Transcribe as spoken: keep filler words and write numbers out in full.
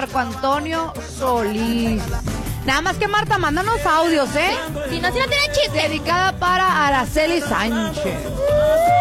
Marco Antonio Solís. Nada más que Marta, mándanos audios, ¿eh? Si no, si no tiene chiste. Dedicada para Araceli Sánchez.